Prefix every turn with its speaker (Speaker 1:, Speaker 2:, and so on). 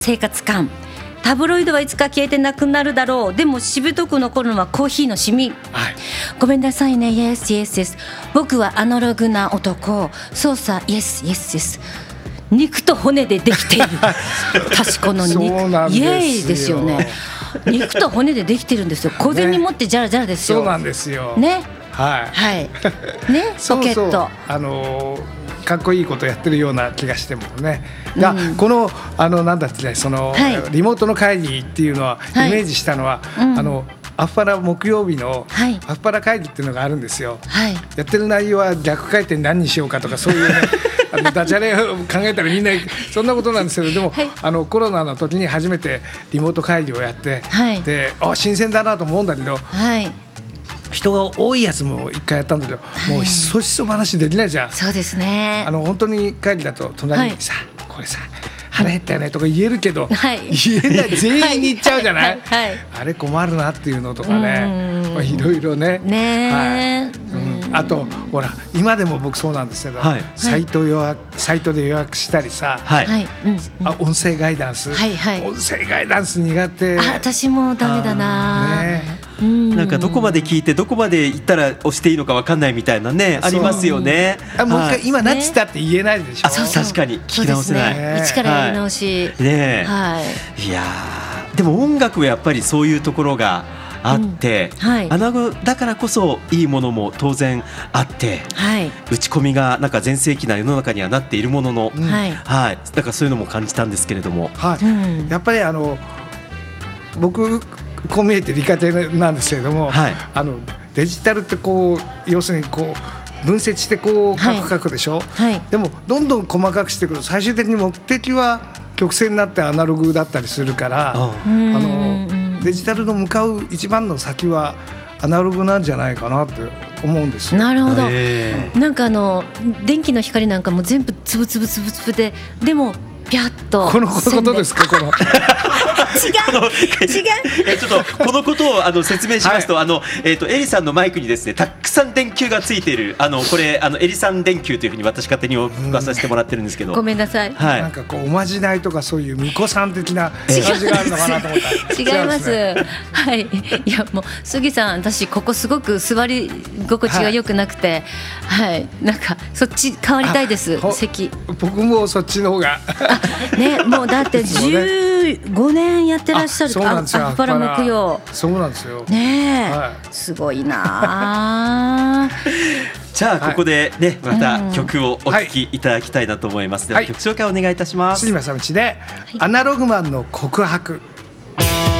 Speaker 1: 生活感。タブロイドはいつか消えてなくなるだろう。でもしぶとく残るのはコーヒーのシミ、はい、ごめんなさいね。 Yes yes yes 僕はアナログな男。操作 Yes yes yes 肉と骨でできている確かの肉イエーイですよね。肉と骨でできてるんですよ。小銭持ってジャラジャラですよ、
Speaker 2: そうなんですよ
Speaker 1: ね。
Speaker 2: はい、
Speaker 1: はい、ねポケット
Speaker 2: そうかっこいいことやってるような気がしてもね、このなんだってね、その、はい、リモートの会議っていうのはイメージしたのは、アフパラ木曜日のアフパラ会議っていうのがあるんですよ、はい、やってる内容は逆回転何にしようかとかそういうねダジャレを考えたらみんなそんなことなんですけど、でも、はい、コロナの時に初めてリモート会議をやって、はい、で新鮮だなと思うんだけど、はい、人が多いやつも一回やったんだけど、はい、もうひそひそ話できないじゃん。
Speaker 1: そうですね。
Speaker 2: 本当に会議だと隣にさ、はい、これさ腹減ったよねとか言えるけど、はい、言えない全員に言っちゃうじゃない、はいはい、あれ困るなっていうのとかね、いろいろね、はい、あとほら今でも僕そうなんですけど、はい、サイトで予約したりさ、はい、音声ガイダンス、はいはい、音声ガイダンス苦手。
Speaker 1: 私もダメだな、ね、
Speaker 3: なんかどこまで聞いてどこまで行ったら押していいのか分かんないみたいなね、ありますよね。
Speaker 2: もう一回今何つったって言えないでしょ。
Speaker 3: そう確かに聞き直せない、
Speaker 1: ね、一からやり直し、
Speaker 3: ね、はい、いやでも音楽はやっぱりそういうところがあって、はい、アナログだからこそいいものも当然あって、はい、打ち込みがなんか全盛期な世の中にはなっているものの、はいはい、だからそういうのも感じたんですけれども、はい、
Speaker 2: やっぱり僕こう見えて理科的なんですけれども、はい、デジタルってこう要するにこう分析してこうカクカクでしょ、はい、でもどんどん細かくしていくと最終的に目的は曲線になってアナログだったりするから、デジタルの向かう一番の先はアナログなんじゃないかなって思うんですよ。
Speaker 1: なるほど、なんか電気の光なんかも全部つぶつぶつぶつぶで、でもピャッと
Speaker 2: このことですか。この
Speaker 1: 違うち
Speaker 3: ょっとこのことを説明しますと、はい、エリさんのマイクにですねたくさん電球がついているこれエリさん電球というふうに私勝手に呼ばさせてもらってるんですけど、
Speaker 1: ごめんなさい、
Speaker 2: はい、なんかこうおまじないとかそういう巫女さん的な感じがあるのかなと思った
Speaker 1: 違います、はい、いやもう杉さん私ここすごく座り心地が良くなくて、はい、なんかそっち変わりたいです。席
Speaker 2: 僕もそっちの方が
Speaker 1: ね、もうだって15年やってらっしゃるアフパラ木曜。
Speaker 2: そうなんですよ
Speaker 1: ね、はい、すごいな
Speaker 3: じゃあここでね、また曲をお聴きいただきたいなと思います。では曲紹介をお願いいたします。
Speaker 2: 杉村さんちでアナログマンの告白。